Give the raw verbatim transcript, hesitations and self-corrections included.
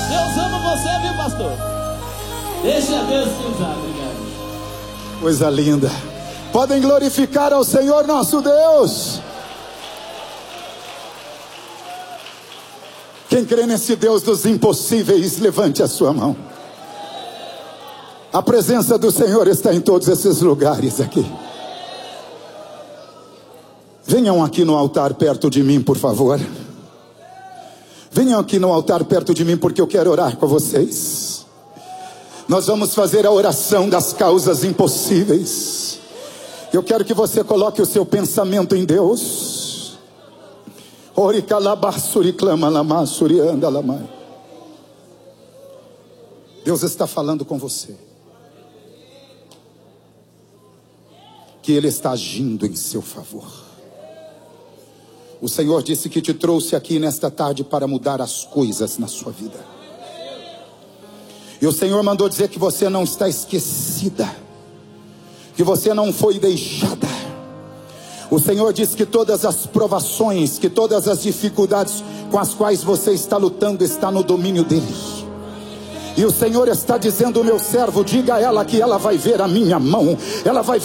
Deus ama você, viu, pastor? Deixa Deus te usar, obrigado. Coisa linda. Podem glorificar ao Senhor nosso Deus. Quem crê nesse Deus dos impossíveis, levante a sua mão. A presença do Senhor está em todos esses lugares aqui. Venham aqui no altar perto de mim, por favor. Venham aqui no altar perto de mim, porque eu quero orar com vocês. Nós vamos fazer a oração das causas impossíveis. Eu quero que você coloque o seu pensamento em Deus. Deus está falando com você, que Ele está agindo em seu favor. O Senhor disse que te trouxe aqui nesta tarde para mudar as coisas na sua vida. E o Senhor mandou dizer que você não está esquecida, que você não foi deixada. O Senhor disse que todas as provações, que todas as dificuldades com as quais você está lutando, está no domínio dEle. E o Senhor está dizendo: meu servo, diga a ela que ela vai ver a minha mão, ela vai ver